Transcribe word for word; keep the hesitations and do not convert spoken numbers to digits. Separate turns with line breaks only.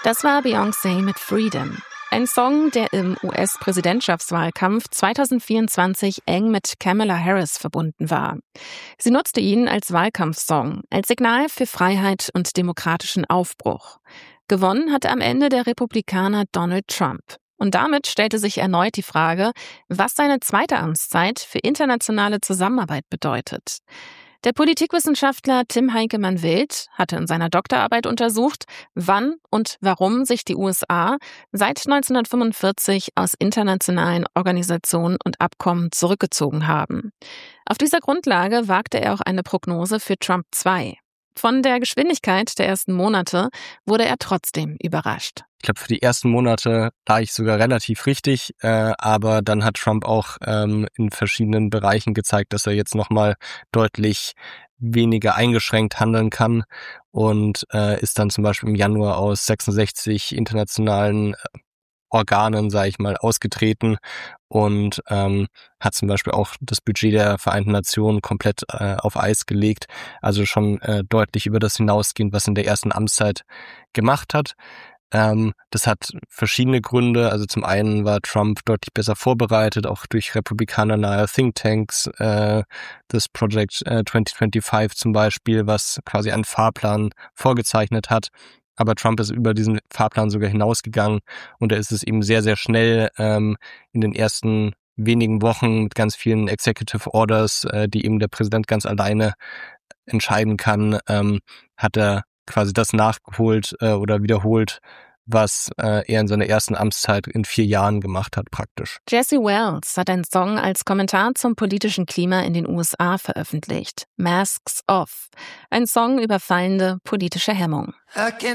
Das war Beyoncé mit Freedom. Ein Song, der im U S-Präsidentschaftswahlkampf zwanzig vierundzwanzig eng mit Kamala Harris verbunden war. Sie nutzte ihn als Wahlkampfsong, als Signal für Freiheit und demokratischen Aufbruch. Gewonnen hatte am Ende der Republikaner Donald Trump. Und damit stellte sich erneut die Frage, was seine zweite Amtszeit für internationale Zusammenarbeit bedeutet. Der Politikwissenschaftler Tim Heinemann-Wild hatte in seiner Doktorarbeit untersucht, wann und warum sich die U S A seit neunzehnhundertfünfundvierzig aus internationalen Organisationen und Abkommen zurückgezogen haben. Auf dieser Grundlage wagte er auch eine Prognose für Trump zwei. Von der Geschwindigkeit der ersten Monate wurde er trotzdem überrascht.
Ich glaube, für die ersten Monate lag ich sogar relativ richtig, äh, aber dann hat Trump auch ähm, in verschiedenen Bereichen gezeigt, dass er jetzt nochmal deutlich weniger eingeschränkt handeln kann und äh, ist dann zum Beispiel im Januar aus sechsundsechzig internationalen Organen, sage ich mal, ausgetreten und ähm, hat zum Beispiel auch das Budget der Vereinten Nationen komplett äh, auf Eis gelegt, also schon äh, deutlich über das hinausgehend, was in der ersten Amtszeit gemacht hat. Ähm, das hat verschiedene Gründe. Also zum einen war Trump deutlich besser vorbereitet, auch durch republikanernahe Thinktanks, äh, das Project äh, zwanzig fünfundzwanzig zum Beispiel, was quasi einen Fahrplan vorgezeichnet hat. Aber Trump ist über diesen Fahrplan sogar hinausgegangen und er ist es eben sehr, sehr schnell ähm, in den ersten wenigen Wochen mit ganz vielen Executive Orders, äh, die eben der Präsident ganz alleine entscheiden kann, ähm, hat er quasi das nachgeholt äh, oder wiederholt, was äh, er in seiner ersten Amtszeit in vier Jahren gemacht hat praktisch.
Jesse Wells hat einen Song als Kommentar zum politischen Klima in den U S A veröffentlicht. Masks Off. Ein Song über fallende politische Hemmung.